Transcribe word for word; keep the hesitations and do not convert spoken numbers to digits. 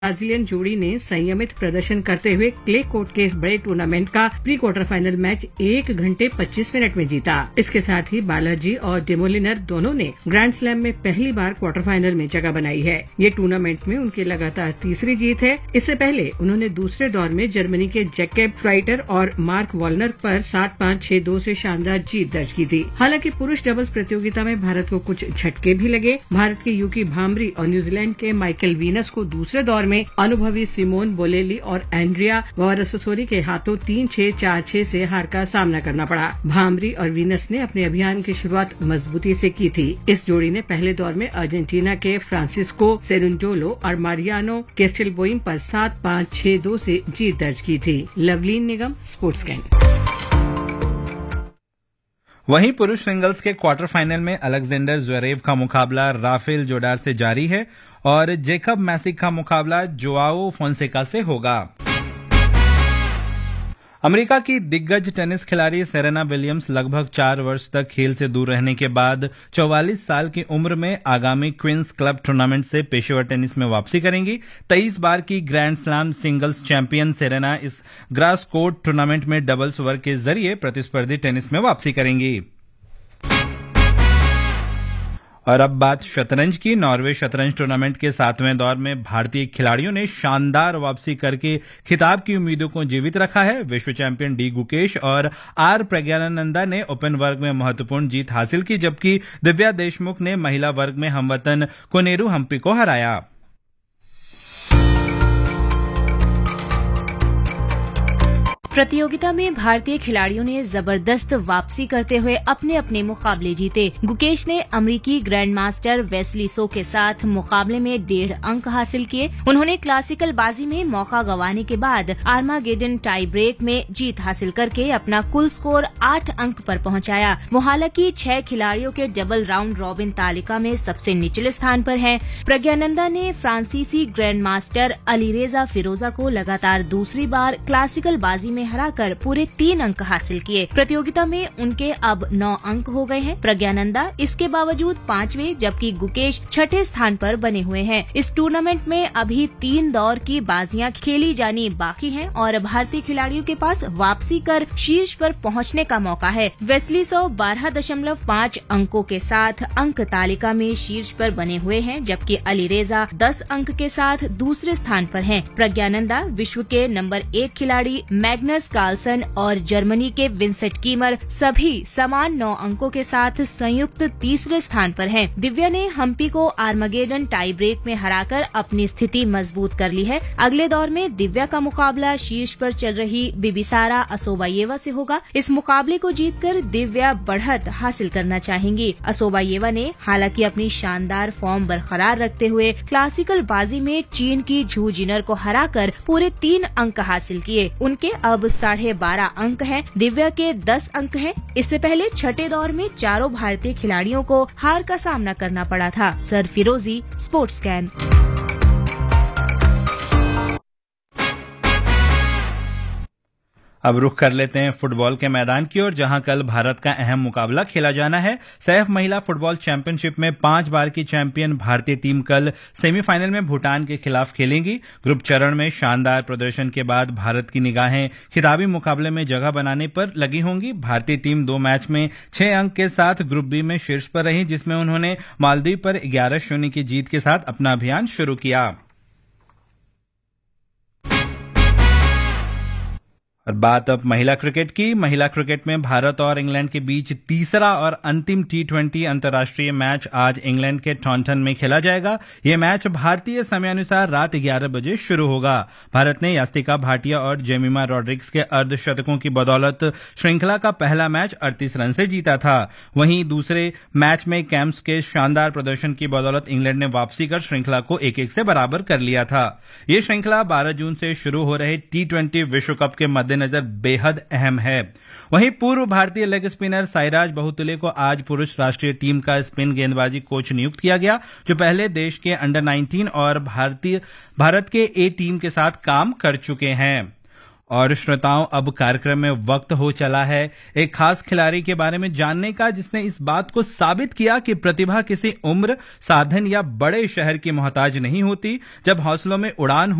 Brazilian जोड़ी ने संयमित प्रदर्शन करते हुए क्ले कोर्ट के इस बड़े टूर्नामेंट का प्री क्वार्टर फाइनल मैच एक घंटे पच्चीस मिनट में जीता। इसके साथ ही बालाजी और डेमोलिनर दोनों ने ग्रैंड स्लैम में पहली बार क्वार्टर फाइनल में जगह बनाई है। ये टूर्नामेंट में उनकी लगातार तीसरी जीत है। इससे पहले उन्होंने दूसरे दौर में जर्मनी के जैकेब फ्लाइटर और मार्क वॉलनर पर सात पाँच छह दो से शानदार जीत दर्ज की थी। हालांकि पुरुष डबल्स प्रतियोगिता में भारत को कुछ झटके भी लगे। भारत के यूकी भामरी और न्यूजीलैंड के माइकल वीनस को दूसरे दौर में अनुभवी सिमोन बोलेली और एंड्रिया वावरसोरी के हाथों तीन छह चार छह से हार का सामना करना पड़ा। भामरी और वीनस ने अपने अभियान की शुरुआत मजबूती से की थी। इस जोड़ी ने पहले दौर में अर्जेंटीना के फ्रांसिस्को सेरुंडोलो और मारियानो केस्टेलबोइम पर सात पाँच छह दो से जीत दर्ज की थी। लवलीन निगम, स्पोर्ट्स कैन। वहीं पुरुष सिंगल्स के क्वार्टर फाइनल में अलेक्जेंडर ज्वेरेव का मुकाबला राफेल जोडार से जारी है और जेकब मैसिक का मुकाबला जोआओ फोंसेका से होगा। अमेरिका की दिग्गज टेनिस खिलाड़ी सेरेना विलियम्स लगभग चार वर्ष तक खेल से दूर रहने के बाद चौवालीस साल की उम्र में आगामी क्वींस क्लब टूर्नामेंट से पेशेवर टेनिस में वापसी करेंगी। तेईस बार की grand slam singles champion Serena इस ग्रास कोर्ट टूर्नामेंट में डबल्स वर्ग के जरिए प्रतिस्पर्धी टेनिस में वापसी करेंगी। और अब बात शतरंज की। नॉर्वे शतरंज टूर्नामेंट के सातवें दौर में भारतीय खिलाड़ियों ने शानदार वापसी करके खिताब की उम्मीदों को जीवित रखा है। विश्व चैंपियन डी गुकेश और आर प्रज्ञानंदा ने ओपन वर्ग में महत्वपूर्ण जीत हासिल की, जबकि दिव्या देशमुख ने महिला वर्ग में हमवतन कोनेरू हम्पी को हराया। प्रतियोगिता में भारतीय खिलाड़ियों ने जबरदस्त वापसी करते हुए अपने अपने मुकाबले जीते। गुकेश ने अमेरिकी ग्रैंड मास्टर वेस्ली सो के साथ मुकाबले में डेढ़ अंक हासिल किए। उन्होंने क्लासिकल बाजी में मौका गंवाने के बाद आर्मागेडन टाई ब्रेक में जीत हासिल करके अपना कुल स्कोर आठ अंक पर पहुंचाया। वो हालांकि छह खिलाड़ियों के डबल राउंड रॉबिन तालिका में सबसे निचले स्थान पर हैं। प्रज्ञानंदा ने फ्रांसीसी ग्रैंड मास्टर अलीरेजा फिरोजा को लगातार दूसरी बार क्लासिकल बाजी में हराकर पूरे तीन अंक हासिल किए। प्रतियोगिता में उनके अब नौ अंक हो गए हैं। प्रज्ञानंदा इसके बावजूद पांचवें जबकि गुकेश छठे स्थान पर बने हुए हैं। इस टूर्नामेंट में अभी तीन दौर की बाजियां खेली जानी बाकी हैं और भारतीय खिलाड़ियों के पास वापसी कर शीर्ष पर पहुंचने का मौका है। वेस्ली सो बारह दशमलव पाँच अंकों के साथ अंक तालिका में शीर्ष पर बने हुए हैं, जबकि अलीरेजा दस अंक के साथ दूसरे स्थान पर हैं। प्रज्ञानंदा विश्व के नंबर एक खिलाड़ी मैग्नस कार्लसन और जर्मनी के विंसेंट कीमर सभी समान नौ अंकों के साथ संयुक्त तीसरे स्थान पर हैं। दिव्या ने हम्पी को आर्मागेडन टाई ब्रेक में हराकर अपनी स्थिति मजबूत कर ली है। अगले दौर में दिव्या का मुकाबला शीर्ष पर चल रही बिबिसारा असोबायेवा से होगा। इस मुकाबले को जीतकर दिव्या बढ़त हासिल करना चाहेंगी। असोबायेवा ने हालांकि अपनी शानदार फॉर्म बरकरार रखते हुए क्लासिकल बाजी में चीन की झू जिनर को हराकर पूरे तीन अंक हासिल किए। उनके अब साढ़े बारह अंक हैं। दिव्या के दस अंक हैं। इससे पहले छठे दौर में चारों भारतीय खिलाड़ियों को हार का सामना करना पड़ा था। सर फिरोजी, स्पोर्ट्स कैन। अब रुख कर लेते हैं फुटबॉल के मैदान की ओर, जहां कल भारत का अहम मुकाबला खेला जाना है। सैफ महिला फुटबॉल चैंपियनशिप में पांच बार की चैंपियन भारतीय टीम कल सेमीफाइनल में भूटान के खिलाफ खेलेंगी। ग्रुप चरण में शानदार प्रदर्शन के बाद भारत की निगाहें खिताबी मुकाबले में जगह बनाने पर लगी होंगी। भारतीय टीम दो मैच में छह अंक के साथ ग्रुप बी में शीर्ष पर रही, जिसमें उन्होंने मालदीव पर ग्यारह शून्य की जीत के साथ अपना अभियान शुरू किया। और बात अब महिला क्रिकेट की। महिला क्रिकेट में भारत और इंग्लैंड के बीच तीसरा और अंतिम टी ट्वेंटी अंतर्राष्ट्रीय मैच आज इंग्लैंड के टॉन्टन में खेला जाएगा। यह मैच भारतीय समयानुसार रात ग्यारह बजे शुरू होगा। भारत ने यास्तिका भाटिया और जेमिमा रॉड्रिग्स के अर्धशतकों की बदौलत श्रृंखला का पहला मैच अड़तीस रन से जीता था। वहीं दूसरे मैच में कैम्स के शानदार प्रदर्शन की बदौलत इंग्लैंड ने वापसी कर श्रृंखला को एक एक से बराबर कर लिया था। यह श्रृंखला बारह जून से शुरू हो रहे टी ट्वेंटी विश्व कप के मद्देनजर बेहद अहम है। वहीं पूर्व भारतीय लेग स्पिनर साईराज बहुतुले को आज पुरुष राष्ट्रीय टीम का स्पिन गेंदबाजी कोच नियुक्त किया गया, जो पहले देश के अंडर नाइनटीन और भारतीय भारत के ए टीम के साथ काम कर चुके हैं। और श्रोताओं, अब कार्यक्रम में वक्त हो चला है एक खास खिलाड़ी के बारे में जानने का जिसने इस बात को साबित किया कि प्रतिभा किसी उम्र, साधन या बड़े शहर की मोहताज नहीं होती। जब हौसलों में उड़ान